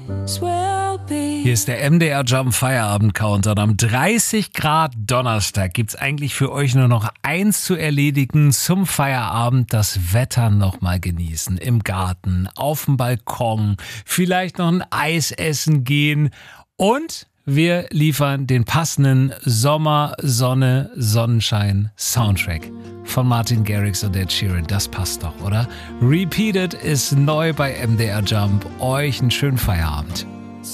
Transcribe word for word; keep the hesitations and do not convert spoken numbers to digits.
Hier ist der M D R Jump Feierabend Countdown. Am dreißig Grad Donnerstag gibt's eigentlich für euch nur noch eins zu erledigen zum Feierabend: das Wetter nochmal genießen. Im Garten, auf dem Balkon, vielleicht noch ein Eis essen gehen. Und wir liefern den passenden Sommer, Sonne, Sonnenschein Soundtrack von Martin Garrix und Ed Sheeran. Das passt doch, oder? Repeated ist neu bei M D R Jump. Euch einen schönen Feierabend.